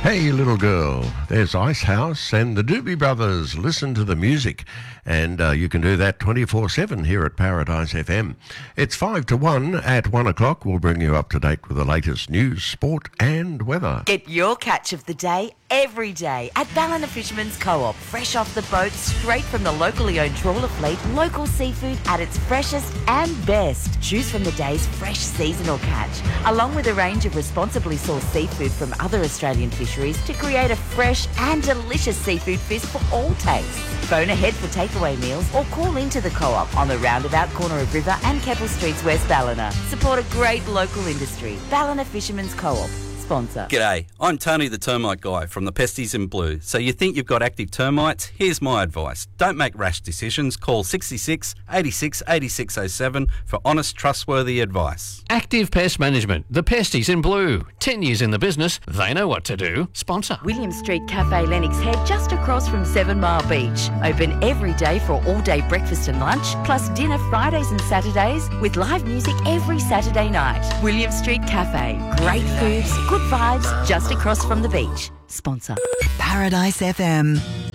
Hey, little girl, there's Ice House and the Doobie Brothers. Listen to the music. And you can do that 24/7 here at Paradise FM. It's 5 to 1. At 1 o'clock, we'll bring you up to date with the latest news, sport and weather. Get your catch of the day every day at Ballina Fisherman's Co-op. Fresh off the boat, straight from the locally owned trawler fleet, local seafood at its freshest and best. Choose from the day's fresh seasonal catch, along with a range of responsibly sourced seafood from other Australian fisheries to create a fresh and delicious seafood feast for all tastes. Phone ahead for takeaway meals or call into the Co-op on the roundabout corner of River and Keppel Streets, West Ballina. Support a great local industry. Ballina Fisherman's Co-op. Sponsor. G'day, I'm Tony the Termite Guy from the Pesties in Blue. So you think you've got active termites? Here's my advice. Don't make rash decisions. Call 66 86 8607 for honest, trustworthy advice. Active Pest Management, the Pesties in Blue. 10 years in the business, they know what to do. Sponsor. William Street Cafe Lennox Head, just across from 7 Mile Beach. Open every day for all-day breakfast and lunch, plus dinner Fridays and Saturdays, with live music every Saturday night. William Street Cafe. Great foods, good vibes, just across from the beach. Sponsor. Paradise FM.